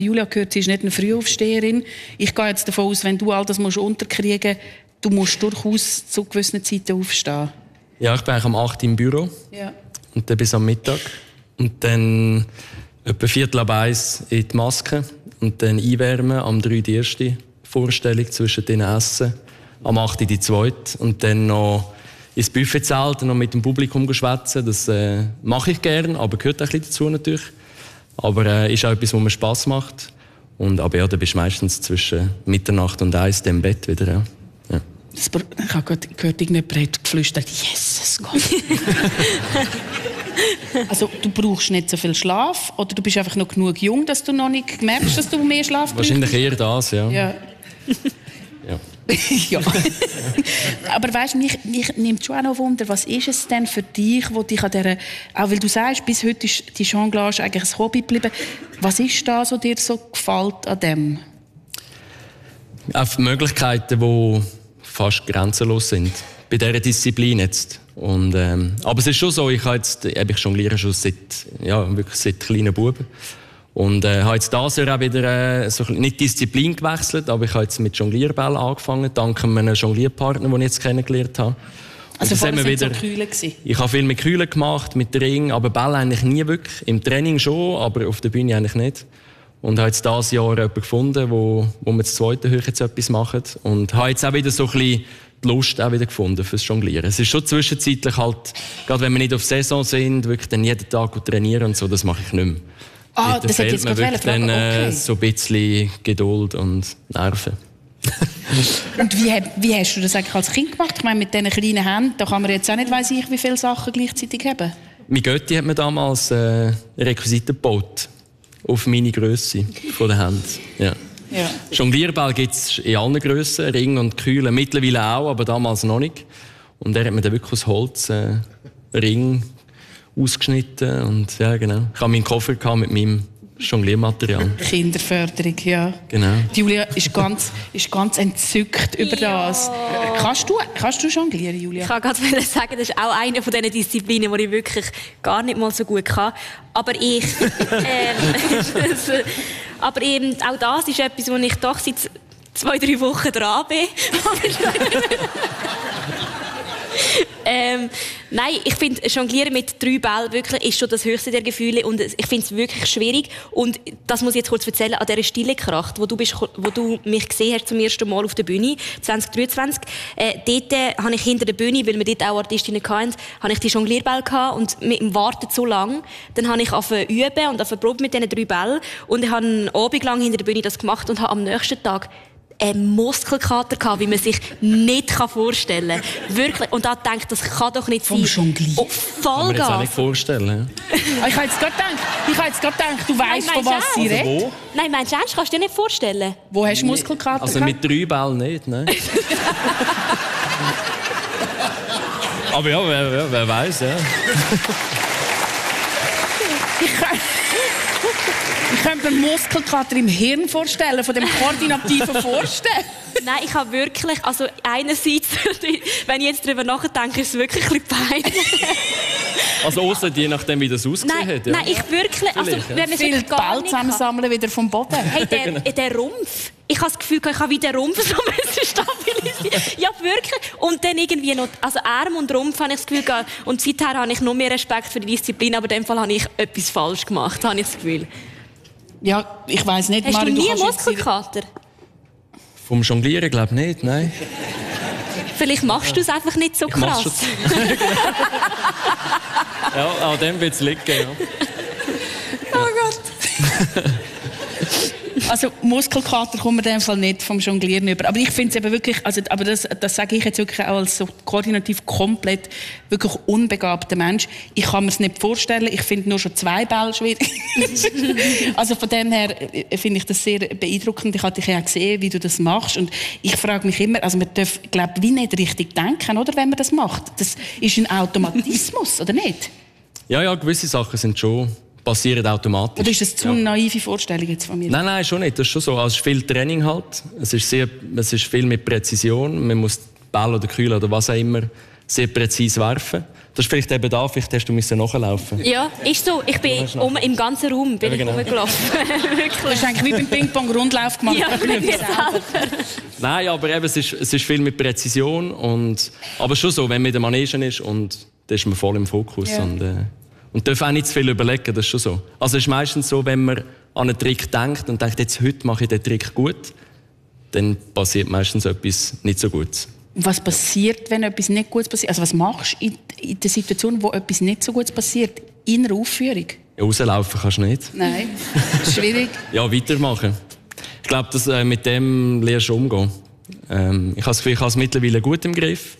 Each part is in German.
Julia gehört, sie ist nicht eine Frühaufsteherin. Ich gehe jetzt davon aus, wenn du all das unterkriegen musst, du musst durchaus zu gewissen Zeiten aufstehen. Ja, ich bin eigentlich am 8 im Büro. Ja. Und dann bis am Mittag. Und dann etwa 1:45 in die Maske. Und dann einwärmen, am 3 die erste Vorstellung zwischen den Essen. Am 8 die zweite. Und dann noch ins Buffetzelt und noch mit dem Publikum schwätzen. Das mache ich gerne, aber gehört auch ein bisschen dazu natürlich. Aber ist auch etwas, was mir Spass macht. Aber ja, dann bist du meistens zwischen Mitternacht und 1 im Bett wieder. Ja. Ja. Ich habe gerade gehört, irgendjemand hat geflüstert, Jesus Gott. Also du brauchst nicht so viel Schlaf oder du bist einfach noch genug jung, dass du noch nicht merkst, dass du mehr Schlaf brauchst? Wahrscheinlich eher das, ja. Ja. Ja. Ja. Aber weißt, mich nimmt schon auch noch Wunder, was ist es denn für dich, wo dich an dieser, auch weil du sagst, bis heute ist die Jonglage eigentlich ein Hobby geblieben, was ist da so dir so gefällt an dem? Auf Möglichkeiten, die fast grenzenlos sind. Bei dieser Disziplin jetzt. Und, aber es ist schon so, ich jongliere schon wirklich seit kleinen Buben. Und habe jetzt dieses Jahr auch wieder nicht Disziplin gewechselt, aber ich habe jetzt mit Jonglierbällen angefangen, dank einem Jonglierpartner, den ich jetzt kennengelernt habe. Also vorher waren so Kühle? Ich habe viel mit Kühlen gemacht, mit Ring, aber Bälle eigentlich nie wirklich. Im Training schon, aber auf der Bühne eigentlich nicht. Und habe jetzt dieses Jahr jemanden gefunden, wo wir das zweite Höch jetzt etwas machen. Und habe jetzt auch wieder so ein bisschen die Lust auch wieder gefunden fürs Jonglieren. Es ist schon zwischenzeitlich halt, gerade wenn wir nicht auf Saison sind, wirklich dann jeden Tag trainieren und so, das mache ich nicht mehr. Ah, das hätte ich jetzt gerade fragen. Okay. So ein bisschen Geduld und Nerven. Und wie hast du das eigentlich als Kind gemacht? Ich meine, mit diesen kleinen Händen, da kann man jetzt auch nicht weiss ich, wie viele Sachen gleichzeitig haben. Mein Götti hat mir damals Requisiten gebaut. Auf meine Grösse von den Händen. Ja. Ja. Jonglierball gibt es in allen Grössen, Ring und Kühle, mittlerweile auch, aber damals noch nicht. Und er hat mir dann wirklich aus Holz Ring ausgeschnitten und ja, genau. Ich habe meinen Koffer mit meinem Jongliermaterial. Kinderförderung, ja. Genau. Julia ist ganz entzückt über das. Kannst du jonglieren, Julia? Ich kann gerade sagen, das ist auch eine von diesen Disziplinen, die ich wirklich gar nicht mal so gut kann. Aber aber eben, auch das ist etwas, wo ich doch seit 2-3 Wochen dran bin. Nein, ich finde, Jonglieren mit 3 Bällen wirklich ist schon das höchste der Gefühle und ich finde es wirklich schwierig. Und das muss ich jetzt kurz erzählen, an dieser Stille Kracht, wo du mich gesehen hast zum ersten Mal auf der Bühne, 2023. Dort habe ich hinter der Bühne, weil wir dort auch Artistinnen hatten, habe ich die Jonglierbälle gehabt und mit dem Warten so lang, dann habe ich angefangen zu üben und probiert mit diesen 3 Bällen und ich habe einen Abend lang hinter der Bühne das gemacht und habe am nächsten Tag einen Muskelkater gehabt, wie man sich nicht vorstellen kann. Wirklich. Und da denke ich, das kann doch nicht sein. Vom Jonglieren? Kann man jetzt auch nicht vorstellen. Ja. Ich habe jetzt gerade gedacht, du weißt, von was sie redet. Wo? Nein, meinst du ernst? Kannst du dir nicht vorstellen? Wo hast du Muskelkater Also mit 3 Bällen nicht, nein. Aber ja, wer weiß, ja. Ich könnte mir Muskelkater im Hirn vorstellen, von dem koordinativen Vorstellen. Nein, ich habe wirklich, also einerseits, wenn ich jetzt darüber nachdenke, ist es wirklich ein bisschen peinlich. Also ausser je nachdem, wie das ausgesehen hat. Ja. Nein, ich wirklich, also wenn man viel es gar Ball zusammensammeln wieder vom Boden. Hey, der Rumpf. Ich habe das Gefühl, ich habe wie den Rumpf so stabilisieren. Ja, wirklich. Und dann irgendwie noch, also Arm und Rumpf habe ich das Gefühl gehabt. Und seither habe ich noch mehr Respekt für die Disziplin, aber in dem Fall habe ich etwas falsch gemacht, habe ich das Gefühl. Ja, ich weiss nicht, hast Mari, du nie kannst Muskelkater? Vom Jonglieren glaube ich nicht, nein. Vielleicht machst du es einfach nicht so krass. Ja, an dem wird es liegen, ja. Oh Gott. Also Muskelkater kommt mir in dem Fall nicht vom Jonglieren über. Aber ich finde es eben wirklich, also, aber das sage ich jetzt wirklich auch als so koordinativ komplett wirklich unbegabter Mensch. Ich kann mir es nicht vorstellen. Ich finde nur schon 2 Bälle schwierig. Also von dem her finde ich das sehr beeindruckend. Ich habe dich ja gesehen, wie du das machst. Und ich frage mich immer, also man darf, glaube ich, wie nicht richtig denken, oder, wenn man das macht. Das ist ein Automatismus, oder nicht? Ja, gewisse Sachen sind schon passieren automatisch. Oder ist das zu naive Vorstellung jetzt von mir? Nein, schon nicht. Das ist schon so. Also es ist viel Training halt. Es ist viel mit Präzision. Man muss Ball oder Kühle oder was auch immer sehr präzise werfen. Das ist vielleicht eben da, vielleicht hast du nachlaufen. Ja, ist so. Ich bin im ganzen Raum rumgelaufen. Du hast eigentlich wie beim Ping-Pong-Rundlauf gemacht. Ja, mit mir selber. Nein, aber eben, es ist viel mit Präzision. Aber schon so, wenn man in der Manege ist, und da ist man voll im Fokus. Ja. Und darf auch nicht zu viel überlegen, das ist schon so. Also es ist meistens so, wenn man an einen Trick denkt und denkt, jetzt heute mache ich den Trick gut, dann passiert meistens etwas nicht so Gutes. Was passiert, wenn etwas nicht Gutes passiert? Also was machst du in der Situation, wo etwas nicht so Gutes passiert, in einer Aufführung? Ja, rauslaufen kannst du nicht. Nein, schwierig. Ja, weitermachen. Ich glaube, mit dem lernst du umgehen. Ich habe das Gefühl, ich habe es mittlerweile gut im Griff.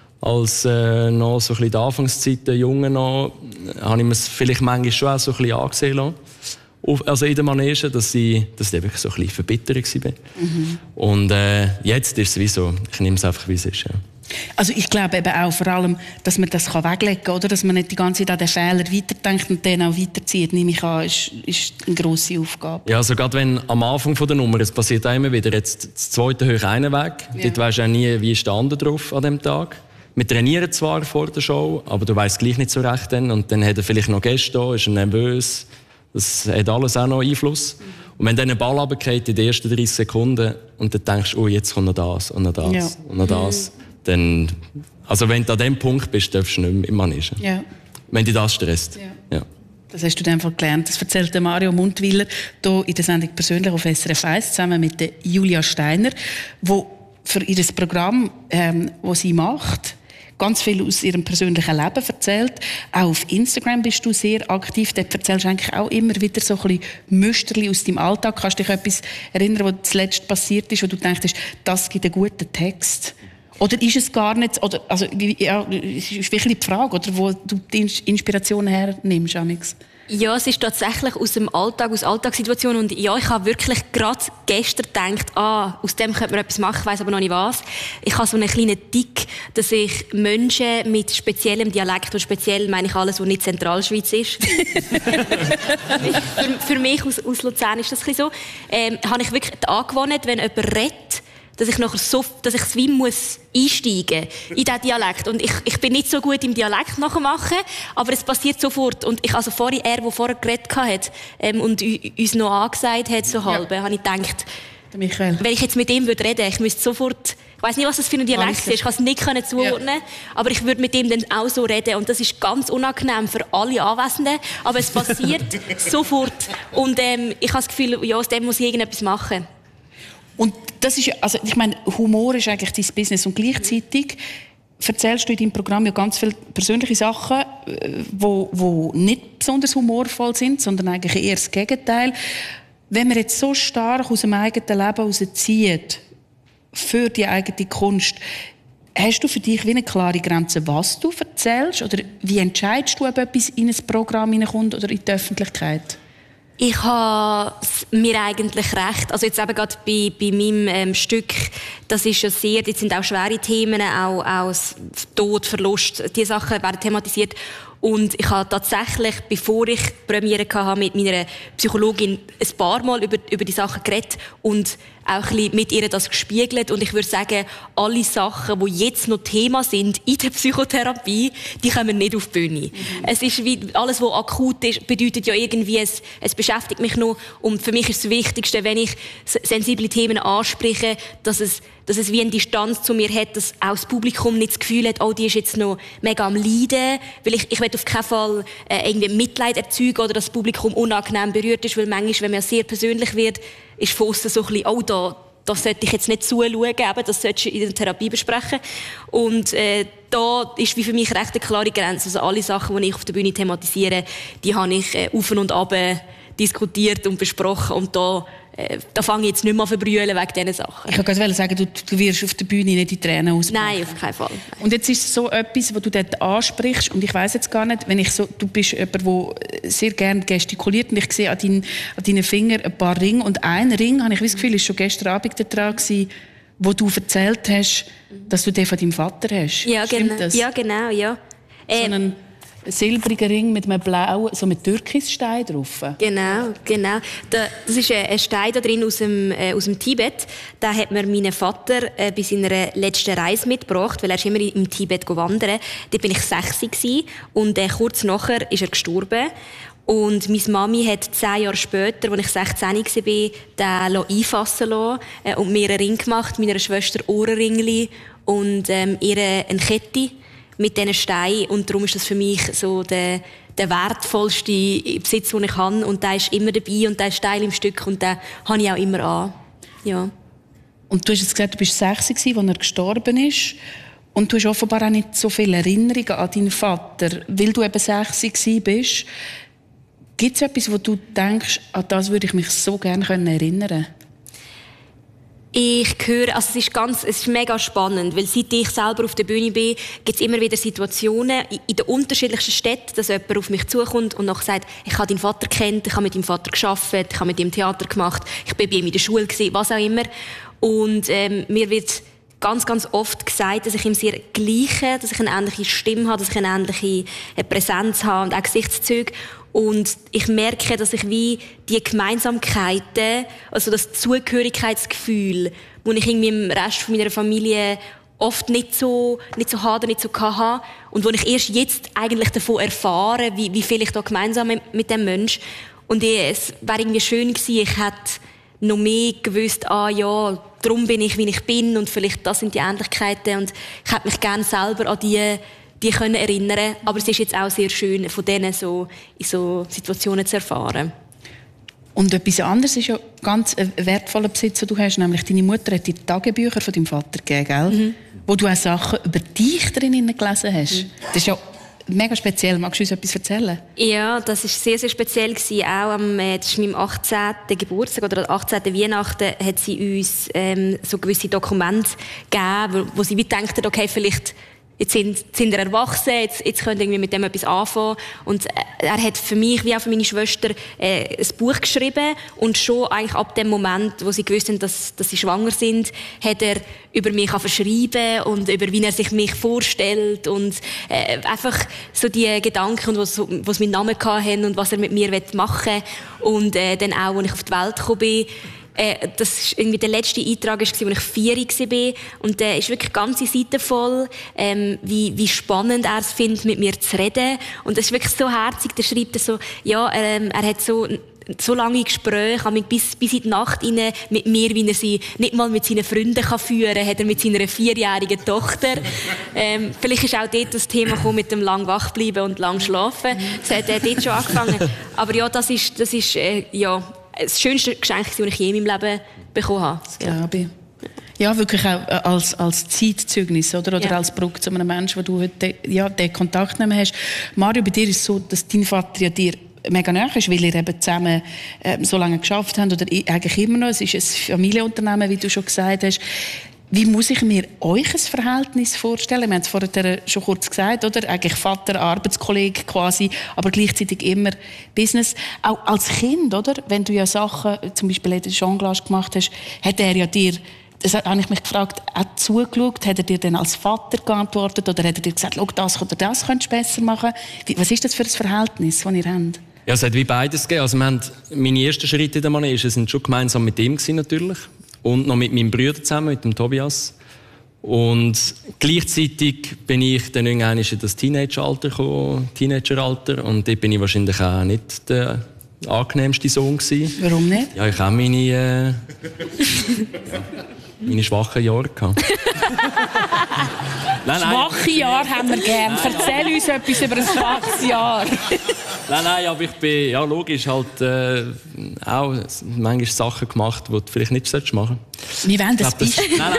Als noch so ein bisschen in der Anfangszeit, Jungen noch, habe ich mir vielleicht manchmal schon auch so ein bisschen angesehen lassen. Also in der Manege, dass ich wirklich so ein bisschen verbittert war. Mhm. Und jetzt ist es wie so, ich nehme es einfach, wie es ist. Ja. Also ich glaube eben auch vor allem, dass man das weglegen kann, oder? Dass man nicht die ganze Zeit an den Fehler weiterdenkt und den auch weiterzieht, nehme ich an, ist eine grosse Aufgabe. Ja, also gerade wenn am Anfang der Nummer, es passiert auch immer wieder, jetzt das zweite höre ich einen weg, dort weisst du auch nie, wie ist der andere drauf an dem Tag. Wir trainieren zwar vor der Show, aber du weißt gleich nicht so recht dann. Und dann hat er vielleicht noch Gäste da, ist er nervös. Das hat alles auch noch Einfluss. Und wenn dann ein Ball runterfällt in den ersten 30 Sekunden und dann denkst, oh, jetzt kommt noch das und noch das und noch das, dann, also wenn du an dem Punkt bist, darfst du nicht mehr im Manege. Ja. Wenn dich das stresst. Ja. Das hast du dann einfach gelernt. Das erzählt der Mario Mundwiler hier in der Sendung «Persönlich» auf SRF 1 zusammen mit der Julia Steiner, wo für ihr Programm, das sie macht, ganz viel aus ihrem persönlichen Leben erzählt. Auch auf Instagram bist du sehr aktiv. Dort erzählst du eigentlich auch immer wieder so ein bisschen Müsterli aus deinem Alltag. Kannst du dich an etwas erinnern, was zuletzt passiert ist, wo du denkst, das gibt einen guten Text? Oder ist es gar nicht? Oder, also, ja, es ist wirklich die Frage, oder, wo du die Inspiration hernimmst, Anix? Ja, es ist tatsächlich aus dem Alltag, aus Alltagssituationen. Und ja, ich habe wirklich gerade gestern gedacht, aus dem könnte man etwas machen, ich weiss aber noch nicht was. Ich habe so einen kleinen Tick, dass ich Menschen mit speziellem Dialekt, und speziell meine ich alles, was nicht Zentralschweiz ist. für mich aus Luzern ist das ein bisschen so. Habe ich wirklich angewohnt, wenn jemand redet, dass ich nachher dass ich wie muss einsteigen in diesen Dialekt. Und ich bin nicht so gut im Dialekt nachmachen, aber es passiert sofort. Und der vorher geredet hat, und uns noch angesagt hat, so halb, habe ich gedacht, wenn ich jetzt mit ihm reden würde, ich müsste sofort, ich weiss nicht, was das für ein Dialekt ist, ich kann es nicht zuordnen, aber ich würde mit ihm dann auch so reden. Und das ist ganz unangenehm für alle Anwesenden, aber es passiert sofort. Und ich habe das Gefühl, ja, aus dem muss ich irgendetwas machen. Und das ist, also ich meine, Humor ist eigentlich dein Business und gleichzeitig erzählst du in deinem Programm ja ganz viele persönliche Sachen, wo nicht besonders humorvoll sind, sondern eigentlich eher das Gegenteil. Wenn man jetzt so stark aus dem eigenen Leben herauszieht, für die eigene Kunst, hast du für dich wie eine klare Grenze, was du erzählst? Oder wie entscheidest du, ob etwas in ein Programm hineinkommt oder in die Öffentlichkeit? Ich habe mir eigentlich recht. Also jetzt eben gerade bei meinem Stück, das ist ja sehr, jetzt sind auch schwere Themen, auch Tod, Verlust, diese Sachen werden thematisiert. Und ich habe tatsächlich, bevor ich Premiere hatte, mit meiner Psychologin ein paar Mal über die Sachen geredet und auch ein bisschen mit ihr das gespiegelt. Und ich würde sagen, alle Sachen, die jetzt noch Thema sind in der Psychotherapie, die kommen nicht auf die Bühne. Es ist wie alles, was akut ist, bedeutet ja irgendwie, es beschäftigt mich noch. Und für mich ist das Wichtigste, wenn ich sensible Themen anspreche, dass es wie eine Distanz zu mir hat, dass auch das Publikum nicht das Gefühl hat, oh, die ist jetzt noch mega am Leiden. Weil ich will auf keinen Fall irgendwie Mitleid erzeugen oder dass das Publikum unangenehm berührt ist, weil manchmal, wenn man sehr persönlich wird, ist von aussen so ein bisschen, oh, da sollte ich jetzt nicht zuschauen, eben, das solltest du in der Therapie besprechen. Und da ist wie für mich recht eine klare Grenze. Also alle Sachen, die ich auf der Bühne thematisiere, die habe ich auf und ab diskutiert und besprochen. Und da fange ich jetzt nicht mehr an zu verbrüllen wegen diesen Sachen. Ich kann gerade sagen, du wirst auf der Bühne nicht die Tränen ausbrechen. Nein, auf keinen Fall. Und jetzt ist es so etwas, was du dort ansprichst, und ich weiss jetzt gar nicht, du bist jemand, der sehr gerne gestikuliert, und ich sehe an deinen Fingern ein paar Ringe, und ein Ring, habe ich das Gefühl, ist schon gestern Abend dran gewesen, wo du erzählt hast, dass du den von deinem Vater hast. Ja, Stimmt das? Ja, genau, ja. silbrigen Ring mit einem blauen, so mit Türkisstein drauf. Genau. Das ist ein Stein da drin aus dem Tibet. Den hat mir mein Vater bei seiner letzten Reise mitgebracht, weil er ist immer im Tibet wandern. Dort bin ich 6 gewesen, und kurz nachher ist er gestorben. Und meine Mami hat 10 Jahre später, als ich 16 war, den einfassen lassen und mir einen Ring gemacht, meiner Schwester Ohrenringli und ihr eine Kette mit diesen Steinen. Und darum ist das für mich so der wertvollste Besitz, den ich habe. Und der ist immer dabei und der ist Teil im Stück und den habe ich auch immer an. Ja. Und du hast jetzt gesagt, du warst 6 als er gestorben ist. Und du hast offenbar auch nicht so viele Erinnerungen an deinen Vater, weil du eben 6 warst. Gibt es etwas, wo du denkst, an das würde ich mich so gerne erinnern können? Ich höre, also es ist mega spannend, weil seit ich selber auf der Bühne bin, gibt es immer wieder Situationen in den unterschiedlichsten Städten, dass jemand auf mich zukommt und nachher sagt, ich habe deinen Vater kennt, ich habe mit deinem Vater gearbeitet, ich habe mit ihm Theater gemacht, ich bin bei ihm in der Schule gewesen, was auch immer. Und mir wird ganz, ganz oft gesagt, dass ich ihm sehr gleiche, dass ich eine ähnliche Stimme habe, dass ich eine ähnliche Präsenz habe und auch Gesichtszüge. Und ich merke, dass ich wie die Gemeinsamkeiten, also das Zugehörigkeitsgefühl, das ich irgendwie im Rest meiner Familie oft nicht so hatte, nicht so hatte, und wo ich erst jetzt eigentlich davon erfahre, wie viel ich da gemeinsam mit dem Mensch. Und es wäre irgendwie schön gewesen, ich hätte noch mehr gewusst, darum bin ich, wie ich bin, und vielleicht das sind die Ähnlichkeiten, und ich hätte mich gerne selber an die können erinnern, aber es ist jetzt auch sehr schön, von denen so in so Situationen zu erfahren. Und etwas anderes ist ja ganz ein wertvoller Besitz, den du hast, nämlich deine Mutter hat die Tagebücher von deinem Vater gegeben, gell? Wo du auch Sachen über dich drin gelesen hast. Das ist ja mega speziell. Magst du uns etwas erzählen? Ja, das war sehr, sehr speziell. Auch das ist meinem 18. Geburtstag oder 18. Weihnachten hat sie uns so gewisse Dokumente gegeben, wo sie wie dachten, okay, vielleicht jetzt sind wir erwachsen, jetzt können wir irgendwie mit dem etwas anfangen. Und er hat für mich, wie auch für meine Schwester, ein Buch geschrieben. Und schon eigentlich ab dem Moment, wo sie gewusst haben, dass sie schwanger sind, hat er über mich verschrieben und über wie er sich mich vorstellt. Und einfach so die Gedanken, was mit Namen hatten und was er mit mir machen will. Und dann auch, als ich auf die Welt gekommen bin, das war irgendwie der letzte Eintrag, als ich 4 war. Und der ist wirklich ganze Seite voll, wie spannend er es findet, mit mir zu reden. Und das ist wirklich so herzig. Der schreibt so, er hat so lange Gespräche, bis in die Nacht rein mit mir, wie er sie nicht mal mit seinen Freunden führen kann, hat er mit seiner 4-jährigen Tochter. Vielleicht ist auch dort das Thema gekommen mit dem lang wach bleiben und lang schlafen. Das hat dort schon angefangen. Aber ja, das ist das schönste Geschenk, das ich je in meinem Leben bekommen habe. Glaube ich. Ja, wirklich auch als Zeitzeugnis oder als Brücke zu einem Menschen, wo du heute den Kontakt nicht mehr hast. Mario, bei dir ist es so, dass dein Vater ja dir mega nahe ist, weil ihr eben zusammen so lange geschafft habt oder eigentlich immer noch. Es ist ein Familienunternehmen, wie du schon gesagt hast. Wie muss ich mir euch ein Verhältnis vorstellen? Wir haben es vorher schon kurz gesagt, oder? Eigentlich Vater, Arbeitskollege quasi, aber gleichzeitig immer Business. Auch als Kind, oder? Wenn du ja Sachen, zum Beispiel den Jonglage gemacht hast, hat er ja dir, das habe ich mich gefragt, auch zugeschaut? Hat er dir dann als Vater geantwortet? Oder hat er dir gesagt, das oder das könntest du besser machen? Was ist das für ein Verhältnis, das ihr habt? Ja, es hat wie beides gegeben. Also meine ersten Schritte in der Manege sind schon gemeinsam mit ihm gewesen, natürlich. Und noch mit meinem Bruder zusammen, mit dem Tobias. Und gleichzeitig bin ich dann irgendwann in das Teenageralter gekommen, und dort bin ich wahrscheinlich auch nicht der angenehmste Sohn gewesen. Warum nicht? Ja, ich habe meine schwachen Jahre gehabt. Schwache Jahre haben wir gern. Erzähl uns etwas über ein schwaches Jahr. Nein, aber ich bin, logisch, halt auch manchmal Sachen gemacht, die du vielleicht nicht machen solltest. Wie wollen das bist? Nein.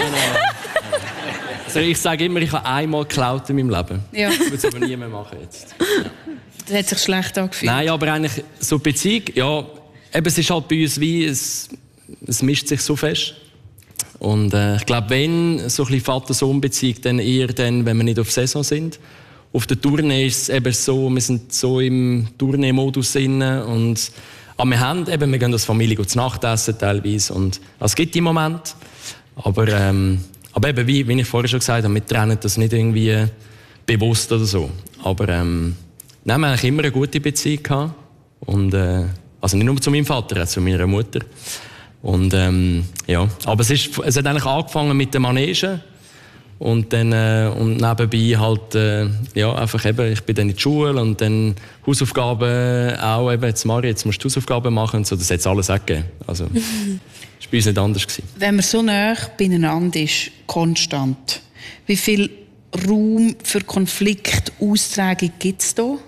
Also ich sage immer, ich habe einmal geklaut in meinem Leben. Ja. Das würde es aber nie mehr machen jetzt. Ja. Das hat sich schlecht angefühlt. Nein, aber eigentlich so Beziehung, es ist halt bei uns wie, es mischt sich so fest. Und ich glaube, wenn so ein bisschen Vater-Sohn-Beziehung, dann eher dann, wenn wir nicht auf Saison sind. Auf der Tournee ist es eben so, wir sind so im Tournee-Modus drin. Aber wir gehen als Familie zu Nacht essen teilweise. Und es gibt die Momente. Aber eben, wie ich vorher schon gesagt habe, wir trennen das nicht irgendwie bewusst oder so. Aber wir haben eigentlich immer eine gute Beziehung gehabt. Und, also nicht nur zu meinem Vater, auch zu meiner Mutter. Und ja, aber es hat eigentlich angefangen mit der Manege. Und dann und nebenbei halt, ja, einfach eben, ich bin dann in die Schule und dann Hausaufgaben auch eben, jetzt musst du Hausaufgaben machen und so, das hat es alles auch gegeben. Also, das war bei uns nicht anders gewesen. Wenn man so nah beieinander ist, konstant, wie viel Raum für Konfliktaustragung gibt es da?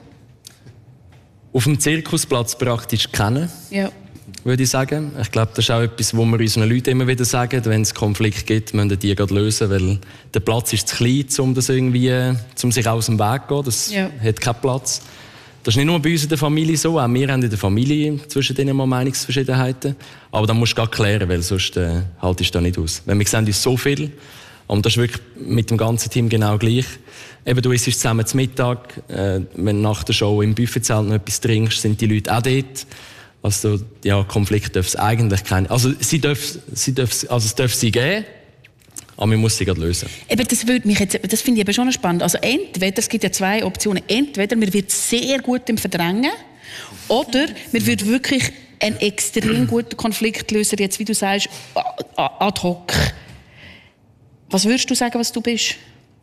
Auf dem Zirkusplatz praktisch kennen. Ja. Würde ich sagen. Ich glaube, das ist auch etwas, was wir unseren Leuten immer wieder sagen. Wenn es Konflikt gibt, müssen die gerade lösen, weil der Platz ist zu klein, um das irgendwie, um sich aus dem Weg zu gehen. Das hat keinen Platz. Das ist nicht nur bei uns in der Familie so. Auch wir haben in der Familie zwischen denen mal Meinungsverschiedenheiten. Aber da musst du gerade klären, weil sonst haltest du da nicht aus. Weil wir sehen uns so viel. Und das ist wirklich mit dem ganzen Team genau gleich. Eben, du isst zusammen zum Mittag. Wenn du nach der Show im Buffetzelt noch etwas trinkst, sind die Leute auch dort. Also, ja, Konflikt darf es eigentlich keinen. Also, es darf sie geben, aber man muss sie gerade lösen. Eben, das finde ich eben schon spannend. Also, entweder, es gibt ja zwei Optionen. Entweder man wird sehr gut im Verdrängen, oder man wird wirklich ein extrem guter Konfliktlöser, jetzt, wie du sagst, ad hoc. Was würdest du sagen, was du bist?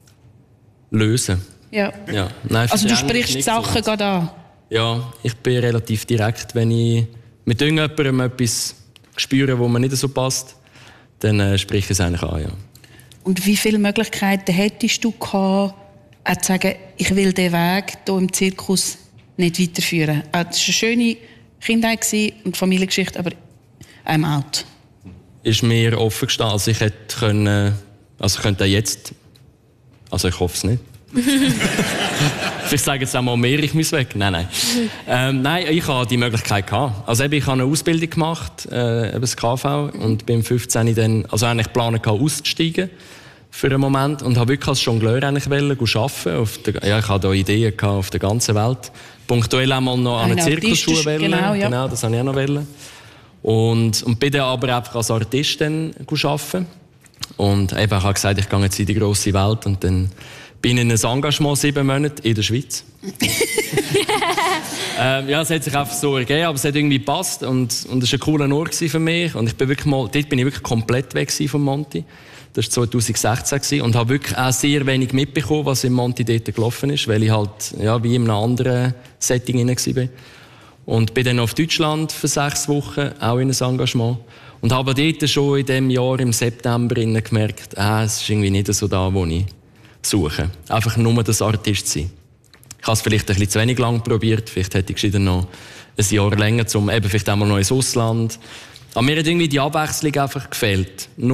Lösen. Ja. Nein, also, du sprichst die Sachen gerade an. Ja, ich bin relativ direkt. Wenn ich mit irgendjemandem etwas spüre, wo mir nicht so passt, dann spreche ich es eigentlich an, ja. Und wie viele Möglichkeiten hättest du gehabt, auch zu sagen, ich will diesen Weg hier im Zirkus nicht weiterführen? Es war eine schöne Kindheit und Familiengeschichte, aber I'm out. Ist mir offen gestanden, also ich hätte können, also ich könnte jetzt, also ich hoffe es nicht. Ich sage jetzt auch mal mehr, ich muss weg. Nein. Nein, ich hatte die Möglichkeit gehabt. Also eben, ich habe eine Ausbildung gemacht, eben das KV, und bin 15 dann, also eigentlich geplant auszusteigen für einen Moment und habe wirklich als Jongleur eigentlich arbeiten. Ich hatte da Ideen gehabt auf der ganzen Welt. Punktuell einmal noch an einer Zirkusschule. Genau, das wollte ich auch noch wollen. Und bin dann aber einfach als Artist dann arbeiten. Und eben, ich habe gesagt, ich gehe jetzt in die grosse Welt und dann bin in ein Engagement 7 Monate in der Schweiz. Ja, es hat sich einfach so ergeben, aber es hat irgendwie gepasst und es war ein cooler Ort für mich. Und dort bin ich wirklich komplett weg von Monti. Das war 2016 und habe wirklich auch sehr wenig mitbekommen, was im Monti dort gelaufen ist, weil ich halt ja, wie in einem anderen Setting war. Und bin dann auf Deutschland für 6 Wochen, auch in ein Engagement. Und habe dort schon in diesem Jahr, im September, gemerkt, es ist irgendwie nicht so da, wo ich suche. Einfach nur das Artist sein. Ich habe es vielleicht ein bisschen zu wenig lang probiert. Vielleicht hätte ich gescheiter noch ein Jahr länger, um eben vielleicht einmal noch ins Ausland. Aber mir hat irgendwie die Abwechslung einfach gefehlt. Das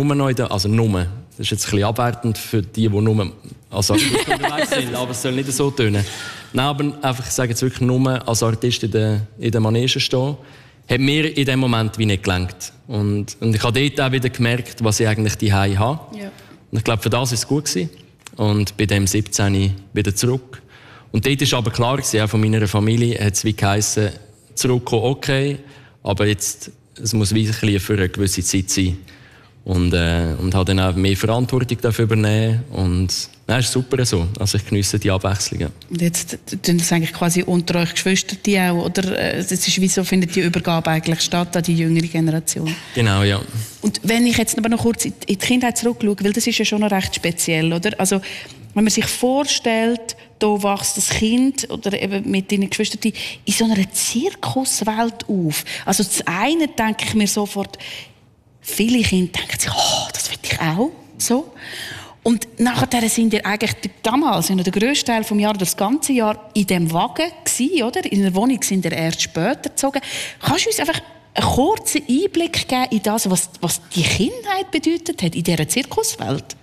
ist jetzt ein bisschen abwertend für die nur als Artist unterwegs sind, aber es soll nicht so tönen. Nein, aber einfach, ich sage jetzt wirklich nur als Artist in der Manege stehen, hat mir in dem Moment wie nicht gelangt. Und ich habe dort auch wieder gemerkt, was ich eigentlich daheim habe. Ja. Und ich glaube, für das war es gut gewesen. Und bei dem 17 wieder zurück. Und dort war aber klar, auch von meiner Familie hat es wie geheissen, zurückkommen, okay, aber jetzt, es muss wirklich für eine gewisse Zeit sein. Und habe dann auch mehr Verantwortung dafür übernehmen. Und nein, ist super so. Also ich geniesse die Abwechslung. Und jetzt tun das eigentlich quasi unter euch Geschwister die auch, oder? Das ist, wieso findet die Übergabe eigentlich statt an die jüngere Generation? Genau, ja. Und wenn ich jetzt aber noch kurz in die Kindheit zurückschaue, weil das ist ja schon noch recht speziell, oder? Also wenn man sich vorstellt, da wächst das Kind oder eben mit deinen Geschwistern in so einer Zirkuswelt auf. Also das eine denke ich mir sofort, viele Kinder denken sich, das will ich auch. So. Und nachher sind ihr eigentlich damals, in der grössten Teil des Jahres, das ganze Jahr in diesem Wagen gewesen, oder? In der Wohnung sind ihr erst später gezogen. Kannst du uns einfach einen kurzen Einblick geben in das, was die Kindheit bedeutet hat in dieser Zirkuswelt?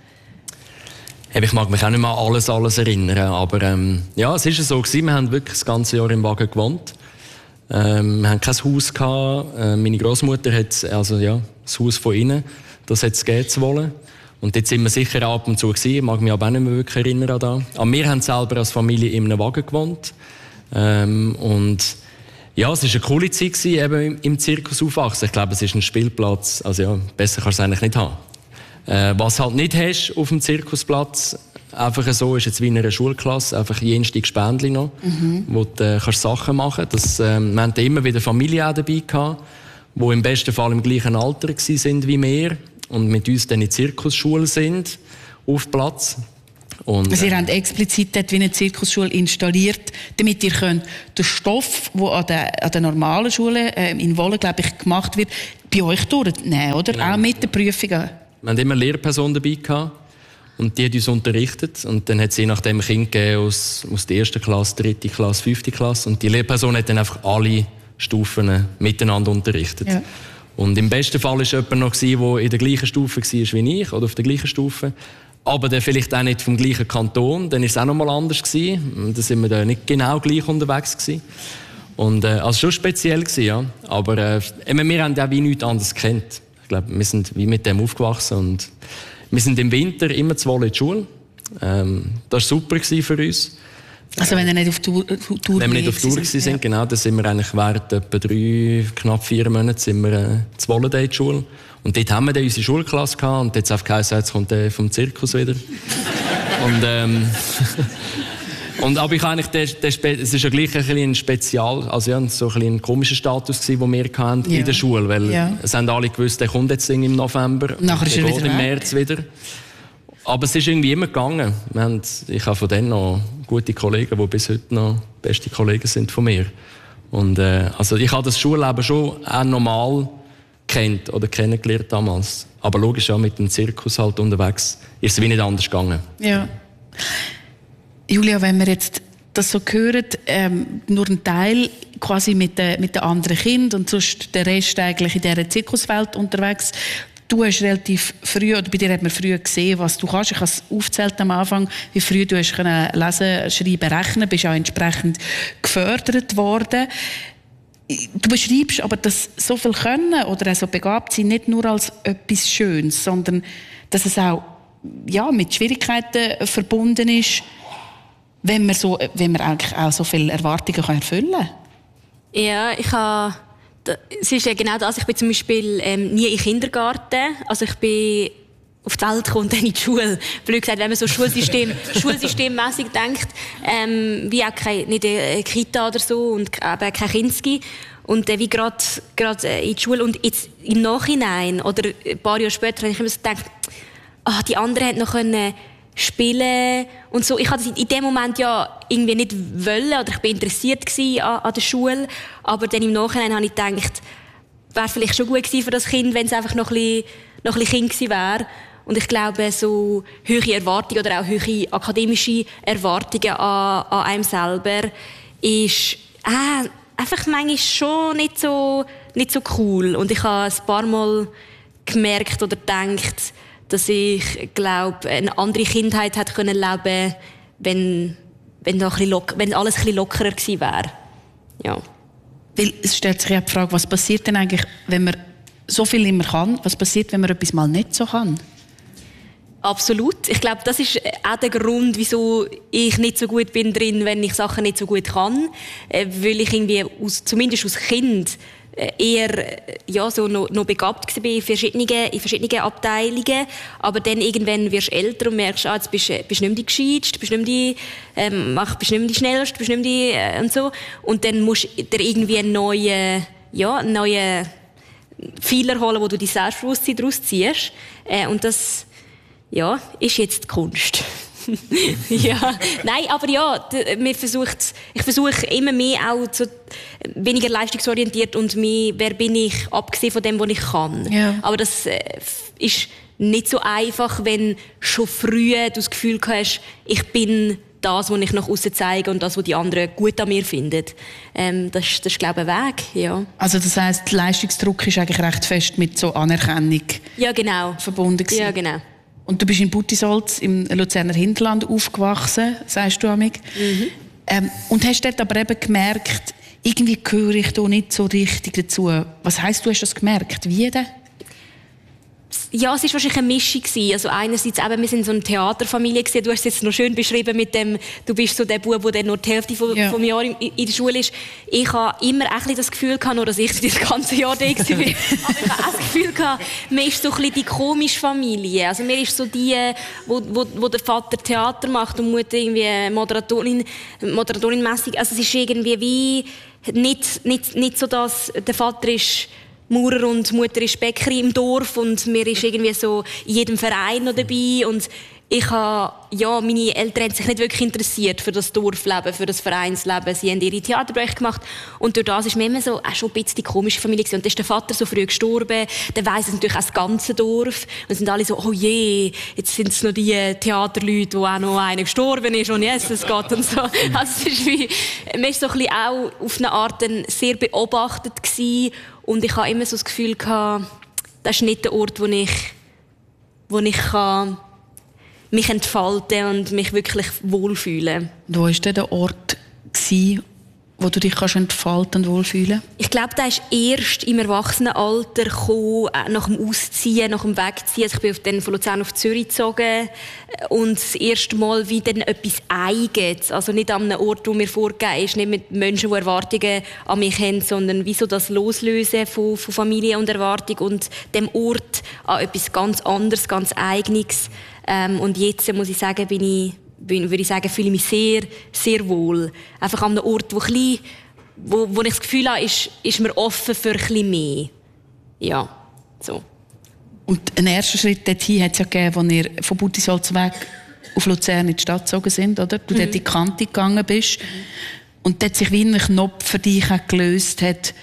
Ich mag mich auch nicht mehr an alles erinnern, aber ja, es war so gewesen. Wir haben wirklich das ganze Jahr im Wagen gewohnt. Wir hatten kein Haus gehabt. Meine Großmutter hat das Haus von innen, das hat es geben zu wollen. Und dort sind wir sicher ab und zu gewesen. Ich mag mich aber auch nicht mehr wirklich erinnern an das. Aber wir haben selber als Familie in einem Wagen gewohnt. Und ja, es war eine coole Zeit gewesen, eben im Zirkus aufwachsen. Ich glaube, es ist ein Spielplatz. Also ja, besser kannst du es eigentlich nicht haben. Was halt nicht hast auf dem Zirkusplatz, einfach so, ist jetzt wie in einer Schulklasse, einfach jenste Gespendli noch, wo du kannst Sachen machen kannst. Wir hatten immer wieder Familien auch dabei gehabt, die im besten Fall im gleichen Alter waren wie wir und mit uns dann in die Zirkusschule sind, auf Platz. Und, also ihr habt explizit dort wie eine Zirkusschule installiert, damit ihr könnt den Stoff, der an der normalen Schule in Wolle, glaube ich, gemacht wird, bei euch durchnehmen, oder? Genau. Auch mit den Prüfungen. Wir hatten immer eine Lehrperson dabei gehabt, und die hat uns unterrichtet. Und dann hat es je nachdem Kinder gegeben aus der 1. Klasse, 3. Klasse, 5. Klasse. Und die Lehrperson hat dann einfach alle Stufen miteinander unterrichtet. Ja. Und im besten Fall war jemand noch, der in der gleichen Stufe war wie ich, oder auf der gleichen Stufe. Aber dann vielleicht auch nicht vom gleichen Kanton. Dann war es auch noch mal anders gewesen. Da sind wir dann nicht genau gleich unterwegs gewesen. Und also schon speziell gewesen, ja. Aber wir haben ja wie nichts anderes gekannt. Ich glaube, wir sind wie mit dem aufgewachsen und wir sind im Winter immer zu Wolle in die Schule. Das war super für uns. Also wenn wir nicht auf Tour Wenn wir nicht auf Tour sind, ja. Genau, dann sind wir eigentlich während etwa 3, knapp 4 Monaten sind wir zu Wolle in die Schule. Und dort haben wir dann unsere Schulklasse gehabt und jetzt einfach geheißen, jetzt kommt der vom Zirkus wieder. Aber ich eigentlich es ist ja gleich ein Spezial, also ja, so ein komischer Status gewesen, den wir hatten in der Schule, weil es haben alle gewusst, der kommt jetzt im November, nachher ist er wieder im März wieder. Aber es ist irgendwie immer gegangen. Ich habe von denen noch gute Kollegen, die bis heute noch beste Kollegen sind von mir. Und also ich habe das Schulleben schon auch normal kennt oder kennengelernt damals. Aber logisch auch mit dem Zirkus halt unterwegs ist es wie nicht anders gegangen. Ja. Julia, wenn wir jetzt das so hören, nur ein Teil quasi mit den anderen Kindern und sonst der Rest eigentlich in dieser Zirkuswelt unterwegs. Du hast relativ früh, oder bei dir hat man früh gesehen, was du kannst. Ich habe es aufgezählt am Anfang, wie früh du hast können lesen, schreiben, rechnen, bist auch entsprechend gefördert worden. Du beschreibst aber, dass so viel Können oder auch so begabt sein nicht nur als etwas Schönes, sondern dass es auch mit Schwierigkeiten verbunden ist, wenn man eigentlich auch so viele Erwartungen erfüllen kann. Ja, es ist ja genau das. Ich bin zum Beispiel nie in den Kindergarten. Also ich bin auf die Welt gekommen und dann in die Schule. Blöd gesagt, wenn man so schulsystemmässig denkt, wie auch nicht eine Kita oder so und eben kein Kinski. Und wie gerade in die Schule. Und jetzt im Nachhinein oder ein paar Jahre später habe ich immer so gedacht, die anderen hätten noch spielen und so. Ich hatte das in dem Moment ja irgendwie nicht wollen oder ich war interessiert an der Schule, aber dann im Nachhinein habe ich gedacht, wäre vielleicht schon gut gewesen für das Kind, wenn es einfach noch ein bisschen Kind gewesen wäre. Und ich glaube, so hohe Erwartungen oder auch hohe akademische Erwartungen an einem selber ist einfach manchmal schon nicht so cool. Und ich habe ein paar Mal gemerkt oder gedacht, dass ich glaube, eine andere Kindheit hätte können leben, wenn alles ein bisschen lockerer gewesen wäre. Ja. Weil es stellt sich ja die Frage, was passiert denn eigentlich, wenn man so viel immer kann? Was passiert, wenn man etwas mal nicht so kann? Absolut. Ich glaube, das ist auch der Grund, wieso ich nicht so gut bin drin, wenn ich Sachen nicht so gut kann. Weil ich irgendwie zumindest als Kind eher so noch begabt war in verschiedenen Abteilungen. Aber dann irgendwann wirst du älter und merkst, jetzt bist du nicht mehr die Gescheiteste, bist nicht mehr die Schnellste, bist nicht mehr die und so. Und dann musst du dir irgendwie einen neuen Fehler holen, wo du dein Selbstbewusstsein daraus ziehst. Und das ist jetzt die Kunst. Ja, nein, aber ja, ich versuche immer mehr auch weniger leistungsorientiert und mehr, wer bin ich, abgesehen von dem, was ich kann. Ja. Aber das ist nicht so einfach, wenn schon früh du das Gefühl hast, ich bin das, was ich nach außen zeige und das, was die anderen gut an mir finden. Das ist, glaube ich, ein Weg. Ja. Also das heisst, der Leistungsdruck ist eigentlich recht fest mit so Anerkennung verbunden gewesen. Ja, genau. Und du bist in Buttisolz im Luzerner Hinterland aufgewachsen, sagst du amig. Mhm. Und hast dort aber eben gemerkt, irgendwie gehöre ich da nicht so richtig dazu. Was heisst, du hast das gemerkt? Wie denn? Ja, es war wahrscheinlich eine Mischung gewesen. Also einerseits eben, wir sind so eine Theaterfamilie gewesen. Du hast es jetzt noch schön beschrieben mit dem, du bist so der Bub, der nur die Hälfte vom Jahr in der Schule ist. Ich habe immer ein bisschen das Gefühl gehabt, nur dass ich das ganze Jahr da war. Aber ich habe auch das Gefühl gehabt, man ist so ein bisschen die komische Familie. Also man ist so die, wo der Vater Theater macht und die Mutter irgendwie Moderatorin-mässig. Also es ist irgendwie wie nicht so, dass der Vater ist Maurer und die Mutter ist Bäckerin im Dorf und mir ist irgendwie so in jedem Verein noch dabei und meine Eltern haben sich nicht wirklich interessiert für das Dorfleben, für das Vereinsleben. Sie haben ihre Theaterprojekte gemacht und durch das ist mir immer so schon ein bisschen die komische Familie gewesen. Und dann ist der Vater so früh gestorben, dann weiss es natürlich auch das ganze Dorf und sind alle so, oh je, jetzt sind es noch die Theaterleute, wo auch noch einer gestorben ist und Jesus geht und so. Also es ist wie, man ist so ein bisschen auch auf eine Art sehr beobachtet gewesen. Und ich habe immer so das Gefühl gehabt, das ist nicht der Ort, wo ich kann mich entfalten und mich wirklich wohlfühlen. Wo war denn der Ort, wo du dich entfalten und wohlfühlen? Ich glaube, der ist erst im Erwachsenenalter gekommen, nach dem Ausziehen, nach dem Wegziehen. Also ich bin dann von Luzern auf Zürich gezogen und das erste Mal wieder etwas Eigenes. Also nicht an einem Ort, wo mir vorgegeben ist, nicht mit Menschen, die Erwartungen an mich haben, sondern wie so das Loslösen von Familie und Erwartung und dem Ort an etwas ganz anderes, ganz Eigenes. Und jetzt muss ich sagen, fühle ich mich sehr, sehr wohl. Einfach an einem Ort, wo ich das Gefühl habe, ist mir offen für ein bisschen mehr. Ja, so. Und einen ersten Schritt dorthin hat es ja gegeben, als ihr von Buttisolz weg auf Luzern in die Stadt gezogen sind, oder? Du dort in die Kante gegangen bist. Und dort sich wie ein Knopf für dich gelöst hat.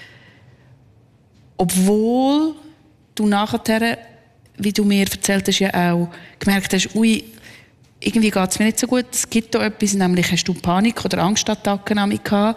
Obwohl du nachher, wie du mir erzählt hast, ja auch gemerkt hast, ui, irgendwie geht es mir nicht so gut, es gibt da etwas, nämlich hast du Panik- oder Angstattacken gehabt.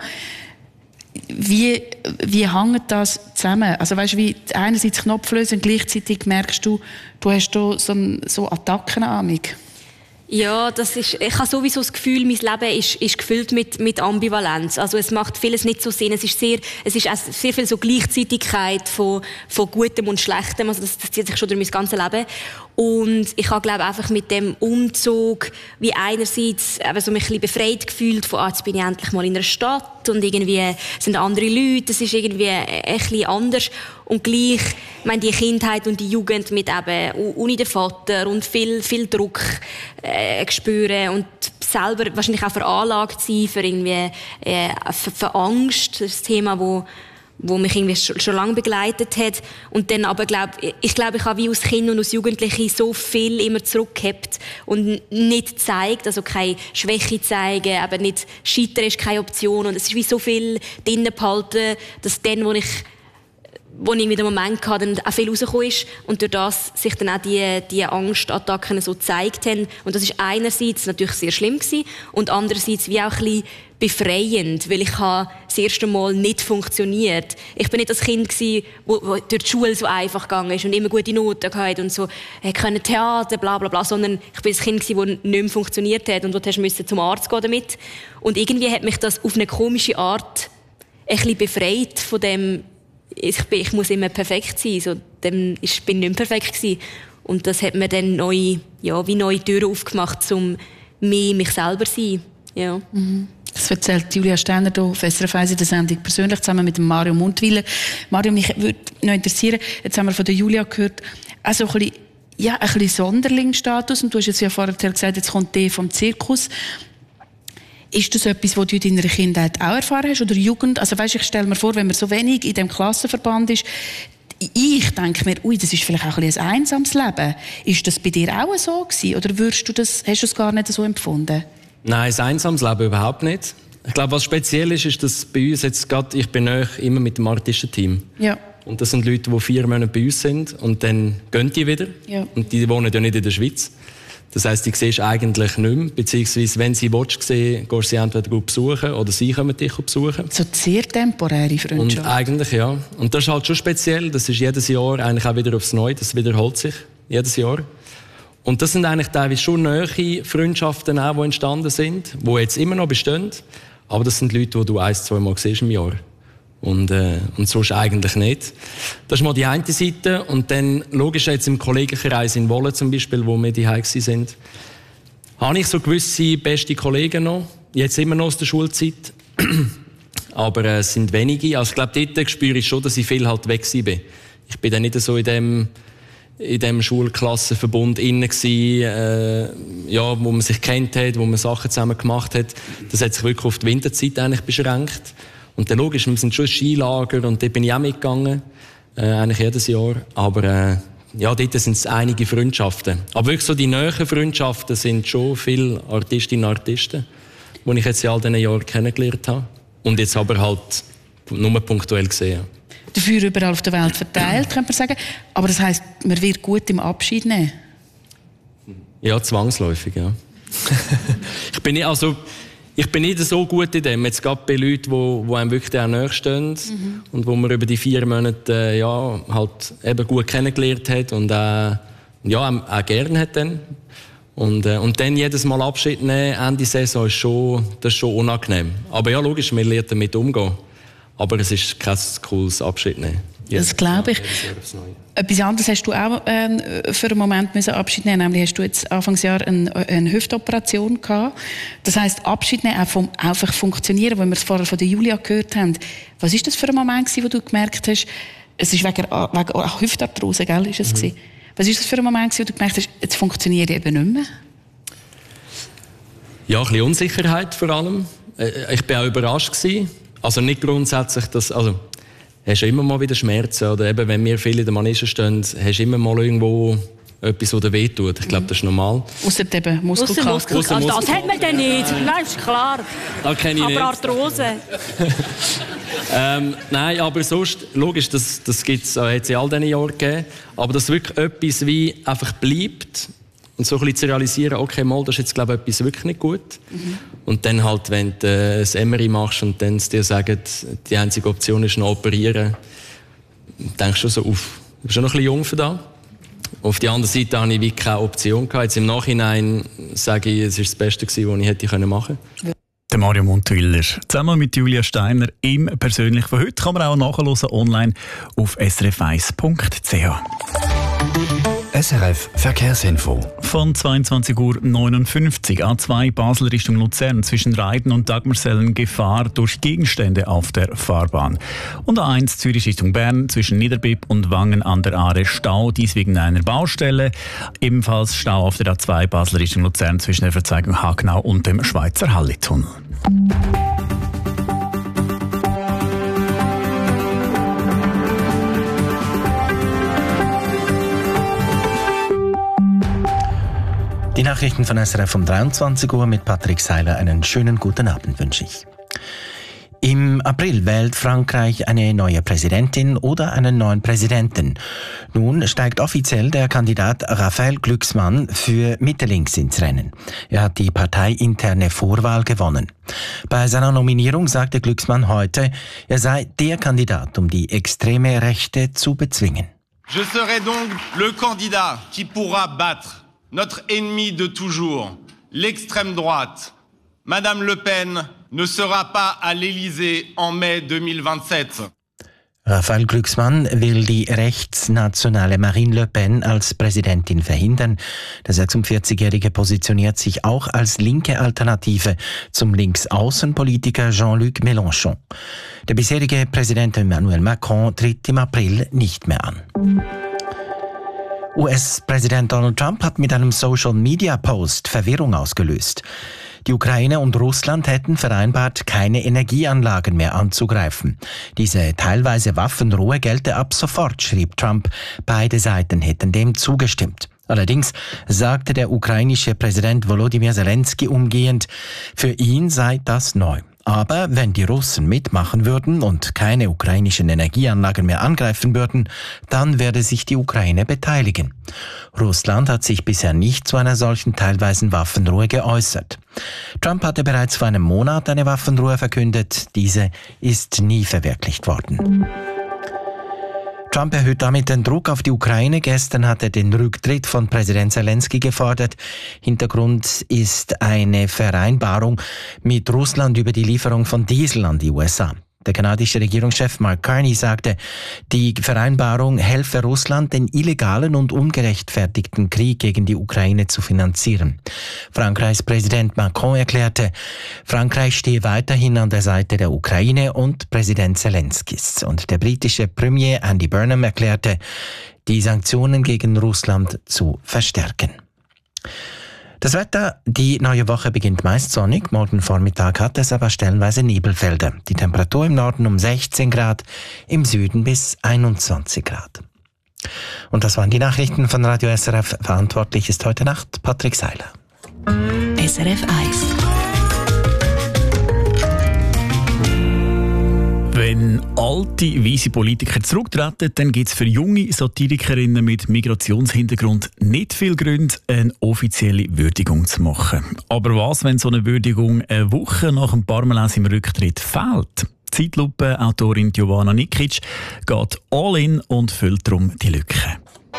Wie hängt das zusammen? Also weißt du, wie einerseits Knopf lösen und gleichzeitig merkst du hast da so Attacken an mich? Ja, ich habe sowieso das Gefühl, mein Leben ist gefüllt mit Ambivalenz. Also es macht vieles nicht so Sinn. Es ist auch sehr viel so Gleichzeitigkeit von Gutem und Schlechtem. Also das zieht sich schon durch mein ganzes Leben. Und ich habe, glaube einfach mit dem Umzug wie einerseits eben so mich ein bisschen befreit gefühlt von, jetzt bin ich endlich mal in einer Stadt und irgendwie sind andere Leute, es ist irgendwie ein bisschen anders. Und gleich, ich meine, die Kindheit und die Jugend mit eben ohne den Vater und viel Druck spüren und selber wahrscheinlich auch veranlagt sein für irgendwie für Angst, das ist ein Thema, wo mich irgendwie schon lange begleitet hat. Und dann aber ich habe wie als Kind und als Jugendliche so viel immer zurückgehabt und nicht gezeigt, also keine Schwäche zeigen, aber nicht scheitern ist keine Option. Und es ist wie so viel drinnen behalten, dass dann, wo ich irgendwie den Moment hatte, dann auch viel rausgekommen ist und durch das sich dann auch die Angstattacken so gezeigt haben. Und das ist einerseits natürlich sehr schlimm gewesen und andererseits wie auch ein bisschen befreiend, weil ich das erste Mal nicht funktioniert. Ich bin nicht das Kind gewesen, wo durch die Schule so einfach gegangen ist und immer gute Noten hatte und so können Theater, bla bla bla, sondern ich bin das Kind gewesen, das nicht mehr funktioniert hat und wo du musst zum Arzt gehen damit. Und irgendwie hat mich das auf eine komische Art ein bisschen befreit von dem, ich muss immer perfekt sein, so, ich bin nicht mehr perfekt gewesen. Und das hat mir dann neue Türen aufgemacht, um mehr mich selber zu sein. Ja. Mhm. Das erzählt Julia Sterner hier auf SRF 1 in der Sendung persönlich zusammen mit Mario Mundwiler. Mario, mich würde noch interessieren, jetzt haben wir von der Julia gehört, also ein bisschen Sonderlingsstatus, und du hast jetzt ja vorher gesagt, jetzt kommt der vom Zirkus. Ist das etwas, was du in deiner Kindheit auch erfahren hast, oder Jugend? Also weißt, ich stelle mir vor, wenn man so wenig in diesem Klassenverband ist, ich denke mir, das ist vielleicht auch ein einsames Leben. Ist das bei dir auch so gewesen? Oder hast du es gar nicht so empfunden? Nein, ein einsames Leben überhaupt nicht. Ich glaube, was speziell ist, dass bei uns jetzt gerade, ich bin immer mit dem Artistenteam. Ja. Und das sind Leute, die 4 Monate bei uns sind und dann gehen die wieder. Ja. Und die wohnen ja nicht in der Schweiz. Das heisst, die siehst du eigentlich nicht mehr. Beziehungsweise, wenn sie sehen, gehst du sie entweder besuchen oder sie kommen dich besuchen. So sehr temporäre Freundschaft. Und eigentlich, ja. Und das ist halt schon speziell. Das ist jedes Jahr eigentlich auch wieder aufs Neue. Das wiederholt sich jedes Jahr. Und das sind eigentlich teilweise schon nahe Freundschaften, auch, die entstanden sind, die jetzt immer noch bestehen. Aber das sind Leute, die du 1-2 Mal siehst im Jahr. Und sonst eigentlich nicht. Das ist mal die eine Seite. Und dann, logisch, jetzt im Kollegenkreis in Wolle zum Beispiel, wo wir daheim sind, habe ich so gewisse beste Kollegen noch. Jetzt immer noch aus der Schulzeit. Aber es sind wenige. Also ich glaube, dort spüre ich schon, dass ich viel halt weg bin. Ich bin dann nicht so in dem Schulklassenverbund innen gsi, wo man sich kennt hat, wo man Sachen zusammen gemacht hat. Das hat sich wirklich auf die Winterzeit eigentlich beschränkt. Und dann logisch, wir sind schon Skilager und dort bin ich auch mitgegangen, eigentlich jedes Jahr. Aber dort sind es einige Freundschaften. Aber wirklich so die nahen Freundschaften sind schon viele Artistinnen und Artisten, die ich jetzt in all diesen Jahren kennengelernt habe. Und jetzt aber halt nur punktuell gesehen. Dafür überall auf der Welt verteilt, könnte man sagen. Aber das heisst, man wird gut im Abschied nehmen? Ja, zwangsläufig, ja. Ich bin nicht so gut in dem. Jetzt gerade bei Leuten, die einem wirklich auch nahe stehen und wo man über die 4 Monate halt eben gut kennengelernt hat und auch gerne hat dann. Und dann jedes Mal Abschied nehmen, Ende Saison, ist schon unangenehm. Aber ja, logisch, man lernt damit umgehen. Aber es ist kein cooles Abschied nehmen. Das glaube ich. Etwas anderes hast du auch für einen Moment müssen Abschied nehmen. Nämlich hast du jetzt Anfangsjahr eine Hüftoperation gehabt. Das heisst, Abschied nehmen auch vom einfach funktionieren, weil wir es vorher von der Julia gehört haben. Was ist das für ein Moment gewesen, wo du gemerkt hast, es ist wegen Hüftarthrose, gell, ist es gewesen? Was ist das für ein Moment gewesen, wo du gemerkt hast, jetzt funktioniert eben nicht mehr? Ja, ein bisschen Unsicherheit vor allem. Ich war auch überrascht gewesen. Also nicht grundsätzlich, hast du immer mal wieder Schmerzen, oder eben, wenn wir viele in der Manege stehen, hast du immer mal irgendwo etwas, das dir wehtut. Ich glaube, das ist normal. Ausser eben Muskelkater. Das hat man dann nicht, das ist klar. Das kenne ich nicht. Aber Arthrose. Nein, aber sonst, logisch, das hat es in all diesen Jahren gegeben. Aber dass wirklich etwas wie einfach bleibt und so ein bisschen zu realisieren, okay, mal, das ist jetzt, glaube ich, etwas wirklich nicht gut. Und dann halt, wenn du ein MRI machst und dann dir sagen, die einzige Option ist noch operieren, denkst du so, du bist schon noch ein bisschen jung für das. Auf der anderen Seite hatte ich wie keine Option gehabt. Jetzt im Nachhinein sage ich, es war das Beste, was ich hätte machen können. Der Mario Muntwyler zusammen mit Julia Steiner im Persönlich von heute kann man auch nachhören online auf srf1.ch. SRF Verkehrsinfo. Von 22:59 Uhr A2 Basel Richtung Luzern zwischen Reiden und Dagmersellen Gefahr durch Gegenstände auf der Fahrbahn. Und A1 Zürich Richtung Bern zwischen Niederbipp und Wangen an der Aare Stau, dies wegen einer Baustelle. Ebenfalls Stau auf der A2 Basel Richtung Luzern zwischen der Verzweigung Hagenau und dem Schweizer Halletunnel. Die Nachrichten von SRF um 23 Uhr mit Patrick Seiler. Einen schönen guten Abend wünsche ich. Im April wählt Frankreich eine neue Präsidentin oder einen neuen Präsidenten. Nun steigt offiziell der Kandidat Raphael Glucksmann für Mitte-Links ins Rennen. Er hat die parteiinterne Vorwahl gewonnen. Bei seiner Nominierung sagte Glucksmann heute, er sei der Kandidat, um die extreme Rechte zu bezwingen. Je serai donc le candidat qui pourra battre notre ennemi de toujours, l'extrême droite. Madame Le Pen ne sera pas à l'Élysée en mai 2027. Raphael Glucksmann will die rechtsnationale Marine Le Pen als Präsidentin verhindern. Der 46-Jährige positioniert sich auch als linke Alternative zum Linksaußenpolitiker Jean-Luc Mélenchon. Der bisherige Präsident Emmanuel Macron tritt im April nicht mehr an. US-Präsident Donald Trump hat mit einem Social-Media-Post Verwirrung ausgelöst. Die Ukraine und Russland hätten vereinbart, keine Energieanlagen mehr anzugreifen. Diese teilweise Waffenruhe gelte ab sofort, schrieb Trump. Beide Seiten hätten dem zugestimmt. Allerdings sagte der ukrainische Präsident Volodymyr Zelensky umgehend, für ihn sei das neu. Aber wenn die Russen mitmachen würden und keine ukrainischen Energieanlagen mehr angreifen würden, dann werde sich die Ukraine beteiligen. Russland hat sich bisher nicht zu einer solchen teilweisen Waffenruhe geäußert. Trump hatte bereits vor einem Monat eine Waffenruhe verkündet. Diese ist nie verwirklicht worden. Trump erhöht damit den Druck auf die Ukraine. Gestern hat er den Rücktritt von Präsident Zelensky gefordert. Hintergrund ist eine Vereinbarung mit Russland über die Lieferung von Diesel an die USA. Der kanadische Regierungschef Mark Carney sagte, die Vereinbarung helfe Russland, den illegalen und ungerechtfertigten Krieg gegen die Ukraine zu finanzieren. Frankreichs Präsident Macron erklärte, Frankreich stehe weiterhin an der Seite der Ukraine und Präsident Zelenskis. Und der britische Premier Andy Burnham erklärte, die Sanktionen gegen Russland zu verstärken. Das Wetter, die neue Woche beginnt meist sonnig. Morgen Vormittag hat es aber stellenweise Nebelfelder. Die Temperatur im Norden um 16 Grad, im Süden bis 21 Grad. Und das waren die Nachrichten von Radio SRF. Verantwortlich ist heute Nacht Patrick Seiler. SRF 1. Wenn alte, weise Politiker zurücktreten, dann gibt es für junge Satirikerinnen mit Migrationshintergrund nicht viel Gründe, eine offizielle Würdigung zu machen. Aber was, wenn so eine Würdigung eine Woche nach dem Parmelas im Rücktritt fehlt? Zeitlupe-Autorin Giovanna Nikic geht all in und füllt darum die Lücke.